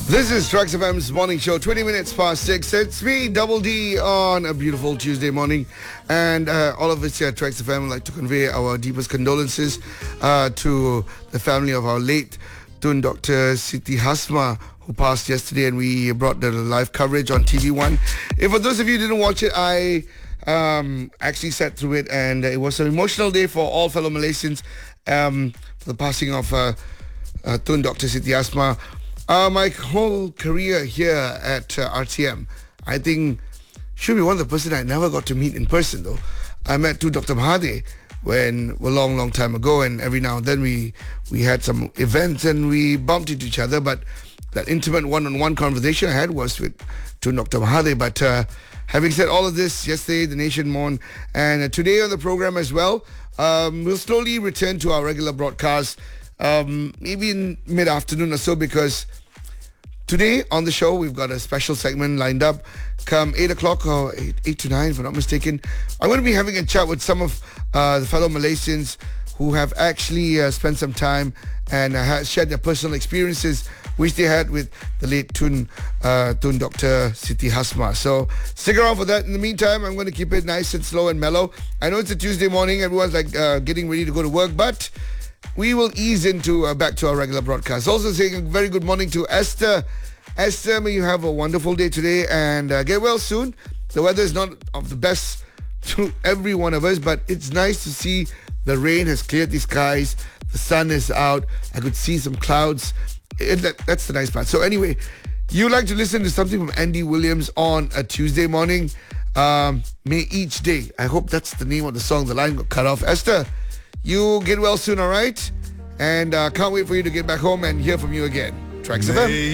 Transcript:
This is Trax FM's morning show, 20 minutes past 6. It's me, Double D, on a beautiful Tuesday morning. And all of us here at Trax FM would like to convey our deepest condolences to the family of our late Tun Dr. Siti Hasma, who passed yesterday, and we brought the live coverage on TV1. If for those of you who didn't watch it, I actually sat through it, and it was an emotional day for all fellow Malaysians for the passing of Tun Dr. Siti Hasma. My whole career here at RTM, I think, should be one of the person I never got to meet in person, though. I met Dr. Mahathir when a long time ago, and every now and then we had some events and we bumped into each other, but that intimate one-on-one conversation I had was with Dr. Mahathir. But having said all of this, yesterday the nation mourned, and today on the program as well, we'll slowly return to our regular broadcast, maybe in mid-afternoon or so, because today on the show we've got a special segment lined up come 8 o'clock or 8 to 9 if I'm not mistaken. I'm going to be having a chat with some of the fellow Malaysians who have actually spent some time and shared their personal experiences which they had with the late Tun Dr. Siti Hasma. So stick around for that. In the meantime, I'm going to keep it nice and slow and mellow. I know it's a Tuesday morning, everyone's like getting ready to go to work, but we will ease into back to our regular broadcast. Also saying a very good morning to Esther. Esther, may you have a wonderful day today and get well soon. The weather is not of the best to every one of us, but it's nice to see the rain has cleared the skies. The sun is out. I could see some clouds. That's the nice part. So anyway, you like to listen to something from Andy Williams on a Tuesday morning. May each day. I hope that's the name of the song. The line got cut off. Esther, you get well soon, all right? And can't wait for you to get back home and hear from you again. Trax FM.